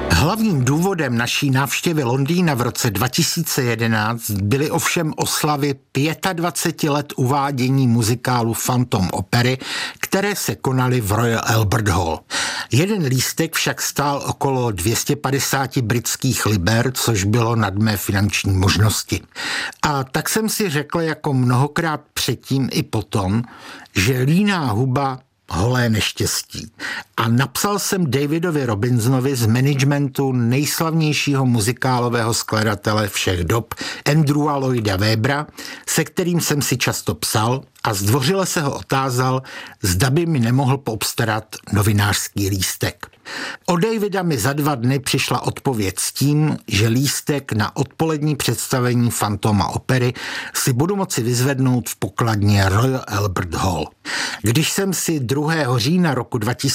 Hlavním důvodem naší návštěvy Londýna v roce 2011 byly ovšem oslavy 25 let uvádění muzikálu Phantom opery, které se konaly v Royal Albert Hall. Jeden lístek však stál okolo 250 britských liber, což bylo nad mé finanční možnosti. A tak jsem si řekl jako mnohokrát předtím i potom, že líná huba holé neštěstí. A napsal jsem Davidovi Robinsonovi z managementu nejslavnějšího muzikálového skladatele všech dob, Andrewa Lloyda Webbera, se kterým jsem si často psal, a zdvořile se ho otázal, zda by mi nemohl poobstarat novinářský lístek. Od Davida mi za 2 dny přišla odpověď s tím, že lístek na odpolední představení Phantoma opery si budu moci vyzvednout v pokladně Royal Albert Hall. Když jsem si 2. října roku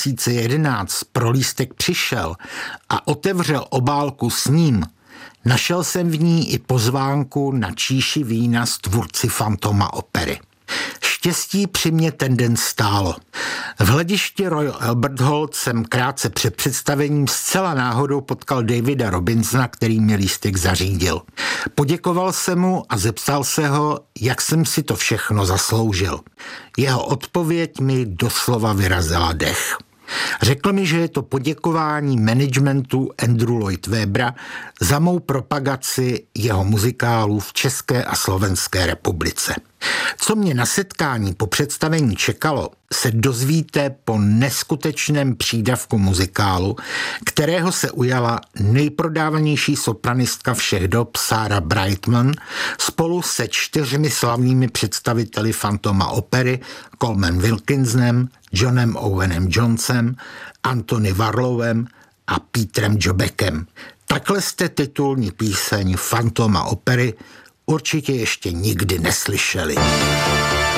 2011 pro lístek přišel a otevřel obálku s ním, našel jsem v ní i pozvánku na číši vína s tvůrci Phantoma opery. Štěstí při mě ten den stálo. V hledišti Royal Albert Hall jsem krátce před představením zcela náhodou potkal Davida Robinsona, který mi lístek zařídil. Poděkoval jsem mu a zeptal se ho, jak jsem si to všechno zasloužil. Jeho odpověď mi doslova vyrazila dech. Řekl mi, že je to poděkování managementu Andrew Lloyd Webbera za mou propagaci jeho muzikálů v České a Slovenské republice. Co mě na setkání po představení čekalo, se dozvíte po neskutečném přídavku muzikálu, kterého se ujala nejprodávanější sopranistka všech dob Sarah Brightman spolu se 4 slavnými představiteli Phantoma opery Coleman Wilkinsonem, Johnem Owenem Jonesem, Anthony Warlowem a Petrem Jobekem. Takhle jste titulní píseň Phantoma opery určitě ještě nikdy neslyšeli.